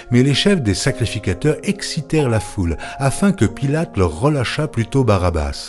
Mais les chefs des sacrificateurs excitèrent la foule, afin que Pilate leur relâchât plutôt Barabbas.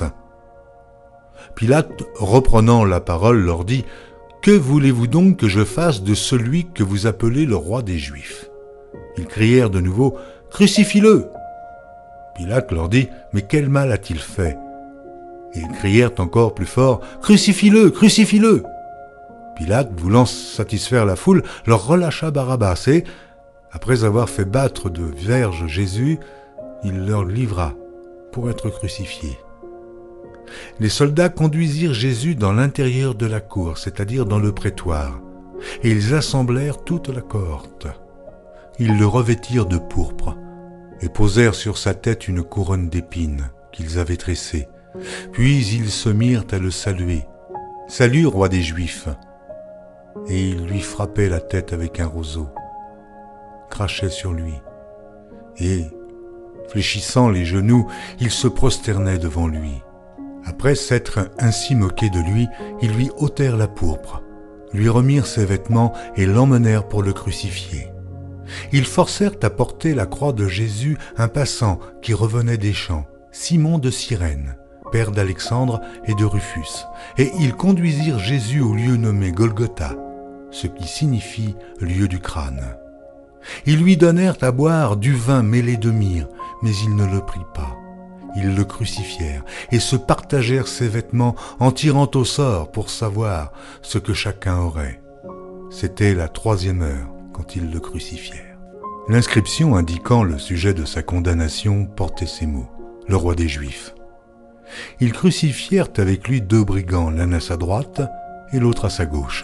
Pilate, reprenant la parole, leur dit « Que voulez-vous donc que je fasse de celui que vous appelez le roi des Juifs ?» Ils crièrent de nouveau « Crucifie-le » Pilate leur dit « Mais quel mal a-t-il fait ?» Ils crièrent encore plus fort « Crucifie-le, crucifie-le » Pilate, voulant satisfaire la foule, leur relâcha Barabbas et, après avoir fait battre de verges Jésus, il leur livra pour être crucifié. Les soldats conduisirent Jésus dans l'intérieur de la cour, c'est-à-dire dans le prétoire, et ils assemblèrent toute la cohorte. Ils le revêtirent de pourpre et posèrent sur sa tête une couronne d'épines qu'ils avaient tressée. Puis ils se mirent à le saluer. « Salut, roi des Juifs !» Et ils lui frappaient la tête avec un roseau, crachaient sur lui, et, fléchissant les genoux, ils se prosternaient devant lui. Après s'être ainsi moqués de lui, ils lui ôtèrent la pourpre, lui remirent ses vêtements et l'emmenèrent pour le crucifier. Ils forcèrent à porter la croix de Jésus un passant qui revenait des champs, Simon de Cyrène, père d'Alexandre et de Rufus, et ils conduisirent Jésus au lieu nommé Golgotha, ce qui signifie lieu du crâne. Ils lui donnèrent à boire du vin mêlé de myrrhe, mais il ne le prit pas. Ils le crucifièrent et se partagèrent ses vêtements en tirant au sort pour savoir ce que chacun aurait. C'était la 3e heure quand ils le crucifièrent. L'inscription indiquant le sujet de sa condamnation portait ces mots, « Le roi des Juifs ». Ils crucifièrent avec lui 2 brigands, l'un à sa droite et l'autre à sa gauche.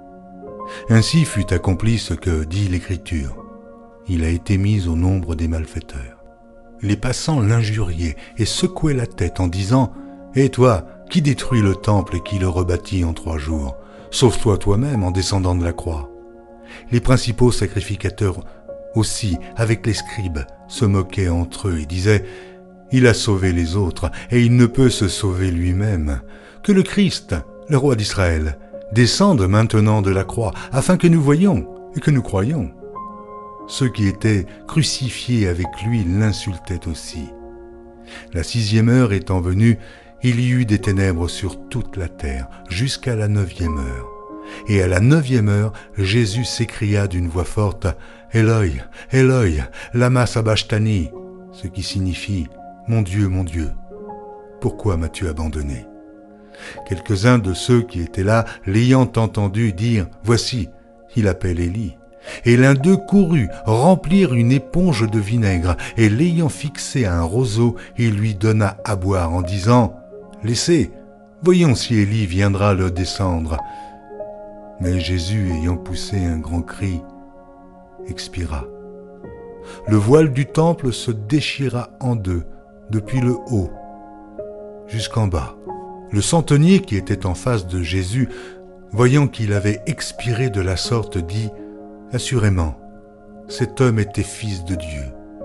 Ainsi fut accompli ce que dit l'Écriture. Il a été mis au nombre des malfaiteurs. Les passants l'injuriaient et secouaient la tête en disant « Et toi, qui détruis le temple et qui le rebâtit en 3 jours? Sauve-toi toi-même en descendant de la croix. » Les principaux sacrificateurs aussi, avec les scribes, se moquaient entre eux et disaient « Il a sauvé les autres et il ne peut se sauver lui-même. Que le Christ, le roi d'Israël, descende maintenant de la croix, afin que nous voyions et que nous croyions. » Ceux qui étaient crucifiés avec lui l'insultaient aussi. La 6e heure étant venue, il y eut des ténèbres sur toute la terre, jusqu'à la 9e heure. Et à la 9e heure, Jésus s'écria d'une voix forte, « Eloi, Eloi, lama sabachthani » ce qui signifie « Mon Dieu, pourquoi m'as-tu abandonné ?» Quelques-uns de ceux qui étaient là, l'ayant entendu dire « Voici, il appelle Élie ». Et l'un d'eux courut remplir une éponge de vinaigre, et l'ayant fixé à un roseau, il lui donna à boire en disant « Laissez, voyons si Élie viendra le descendre. » Mais Jésus, ayant poussé un grand cri, expira. Le voile du temple se déchira en 2, depuis le haut jusqu'en bas. Le centenier qui était en face de Jésus, voyant qu'il avait expiré de la sorte, dit « Assurément, cet homme était fils de Dieu. »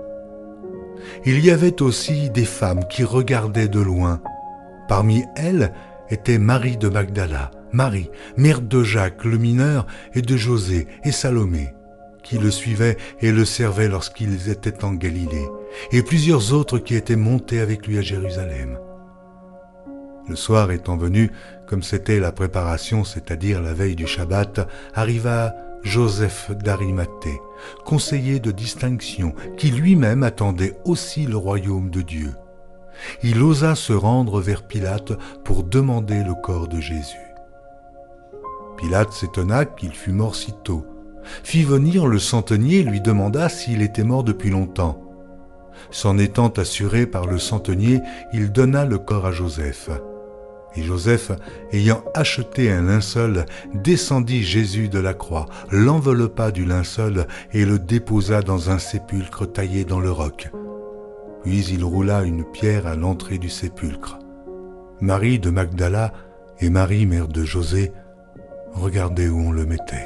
Il y avait aussi des femmes qui regardaient de loin. Parmi elles était Marie de Magdala, Marie, mère de Jacques le mineur et de José et Salomé, qui le suivaient et le servaient lorsqu'ils étaient en Galilée, et plusieurs autres qui étaient montés avec lui à Jérusalem. Le soir étant venu, comme c'était la préparation, c'est-à-dire la veille du Shabbat, arriva Joseph d'Arimathée, conseiller de distinction, qui lui-même attendait aussi le royaume de Dieu. Il osa se rendre vers Pilate pour demander le corps de Jésus. Pilate s'étonna qu'il fût mort si tôt, fit venir le centenier et lui demanda s'il était mort depuis longtemps. S'en étant assuré par le centenier, il donna le corps à Joseph. Et Joseph, ayant acheté un linceul, descendit Jésus de la croix, l'enveloppa du linceul et le déposa dans un sépulcre taillé dans le roc. Puis il roula une pierre à l'entrée du sépulcre. Marie de Magdala et Marie, mère de José, regardaient où on le mettait.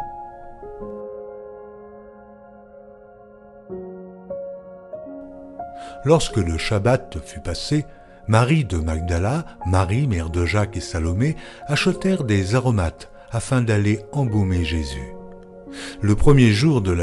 Lorsque le Shabbat fut passé, Marie de Magdala, Marie, mère de Jacques et Salomé, achetèrent des aromates afin d'aller embaumer Jésus. Le premier jour de la